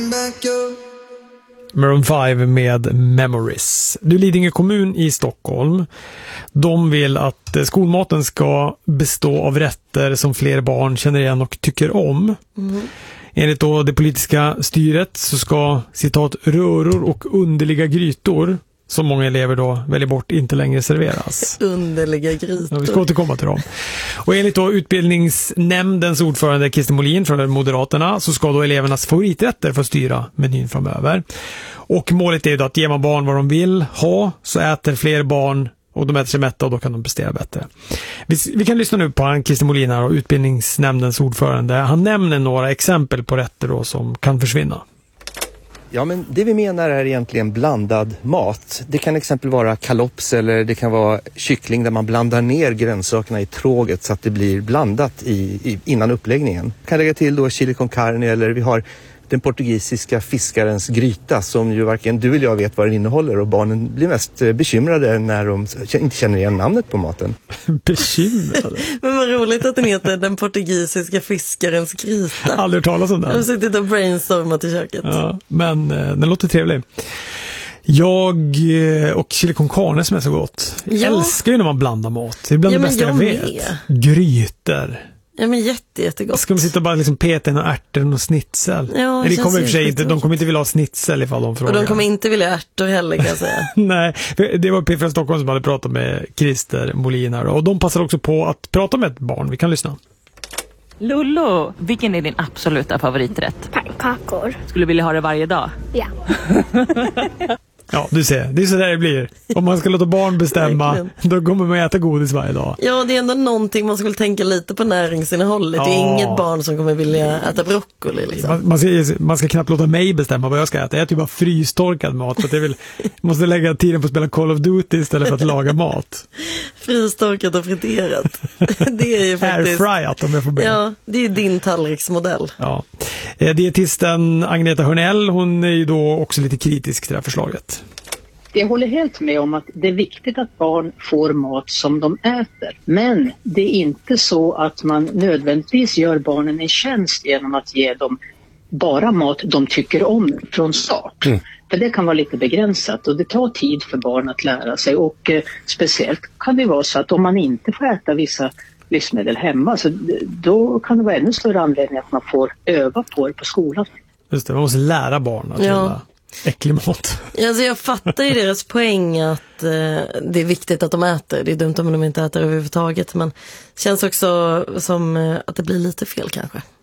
Maroon 5 med Memories. Du, Lidingö kommun i Stockholm. De vill att skolmaten ska bestå av rätter som fler barn känner igen och tycker om. Enligt då det politiska styret så ska, citat, röror och underliga grytor som många elever då väljer bort inte längre serveras. Underliga grytor. Ja, vi ska återkomma till dem. Och enligt då utbildningsnämndens ordförande Christer Molin från Moderaterna så ska då elevernas favoriträtter få styra menyn framöver. Och målet är ju då att ger man barn vad de vill ha så äter fler barn och de äter sig mätta och då kan de prestera bättre. Vi kan lyssna nu på Christer Molin och utbildningsnämndens ordförande. Han nämner några exempel på rätter då som kan försvinna. Ja, men det vi menar är egentligen blandad mat. Det kan exempel vara kalops eller det kan vara kyckling där man blandar ner grönsakerna i tråget så att det blir blandat innan uppläggningen. Kan lägga till då chili con carne eller vi har den portugisiska fiskarens gryta som ju varken du eller jag vet vad den innehåller och barnen blir mest bekymrade när de inte känner igen namnet på maten. Bekymrade? Men vad roligt att den heter den portugisiska fiskarens gryta. Aldrig hört talas om den. Jag har suttit och brainstormat i köket. Ja, men den låter trevlig. Jag och chili con carne som är så gott. Jag älskar ju när man blandar mat. Det är bland det bästa jag vet. Grytor. Ja, men jättegott. Ska man sitta och bara liksom peta in och ärtor och snitsel? Ja, det kommer i och för sig inte, de kommer inte vilja ha snitsel ifall de frågar. Och de kommer inte vilja ärtor heller, kan jag säga. Nej, det var P4 Stockholm som hade pratat med Christer Molin här. Och de passar också på att prata med ett barn. Vi kan lyssna. Lollo, vilken är din absoluta favoriträtt? Pannkakor. Skulle du vilja ha det varje dag? Ja. Ja, du ser. Det är så där det blir. Om man ska låta barn bestämma, då kommer man äta godis varje dag. Ja, det är ändå någonting man skulle tänka lite på näringsinnehållet. Ja. Det är inget barn som kommer vilja äta broccoli. Liksom. Man ska knappt låta mig bestämma vad jag ska äta. Jag äter ju bara frystorkad mat. För att måste lägga tiden på att spela Call of Duty istället för att laga mat. Frystorkat och friterat. Det är ju faktiskt... Airfryat om jag får be. Ja, det är din tallriksmodell. Ja. Dietisten Agneta Hörnell, hon är ju då också lite kritisk till det här förslaget. Jag håller helt med om att det är viktigt att barn får mat som de äter. Men det är inte så att man nödvändigtvis gör barnen en tjänst genom att ge dem bara mat de tycker om från start. För det kan vara lite begränsat och det tar tid för barn att lära sig. Och speciellt kan det vara så att om man inte får äta vissa livsmedel hemma så då kan det vara ännu större anledning att man får öva på det på skolan. Just det, man måste lära barn att göra äcklig mat. Alltså jag fattar ju deras poäng att det är viktigt att de äter. Det är dumt om de inte äter överhuvudtaget. Men det känns också som att det blir lite fel kanske.